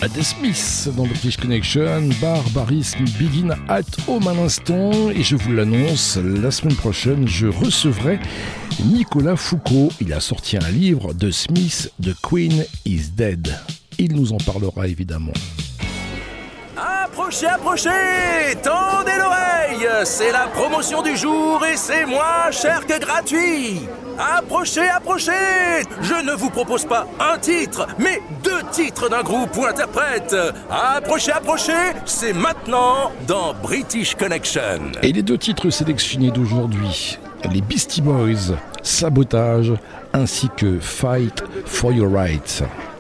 Des Smiths dans British Connection, Barbarisme Begin at Home à l'instant, et je vous l'annonce, la semaine prochaine je recevrai Nicolas Foucault. Il a sorti un livre de Smith, The Queen is Dead. Il nous en parlera évidemment. Approchez, approchez, tendez l'oreille, c'est la promotion du jour et c'est moins cher que gratuit. Approchez, approchez, je ne vous propose pas un titre, mais 2 titres d'un groupe ou interprète. Approchez, approchez, c'est maintenant dans British Connection. Et les 2 titres sélectionnés d'aujourd'hui, les Beastie Boys, Sabotage, ainsi que Fight for Your Rights.